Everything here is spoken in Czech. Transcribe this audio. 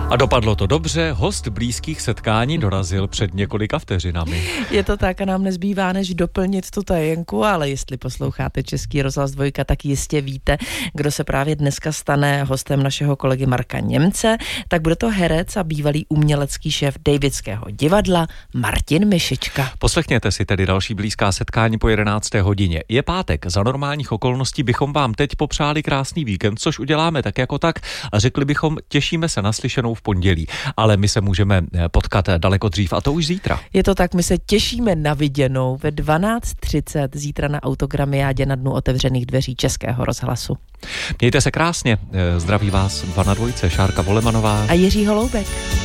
A dopadlo to dobře, host blízkých setkání dorazil před několika vteřinami. Je to tak a nám nezbývá, než doplnit tu tajenku, ale jestli posloucháte Český rozhlas 2, tak jistě víte, kdo se právě dneska stane hostem našeho kolegy Marka Němce. Tak bude to herec a bývalý umělecký šéf Davidského divadla Martin Myšička. Poslechněte si tedy další blízká setkání po 11. hodině. Je pátek, za normálních okolností bychom vám teď popřáli krásný víkend, což uděláme tak jako tak a řekli bychom, těšíme se na slyšenou v pondělí, ale my se můžeme potkat daleko dřív a to už zítra. Je to tak, my se těšíme na viděnou ve 12:30 zítra na autogramiádě na dnu otevřených dveří Českého rozhlasu. Mějte se krásně, zdraví vás 2 na 2, Šárka Volemanová a Jiří Holoubek.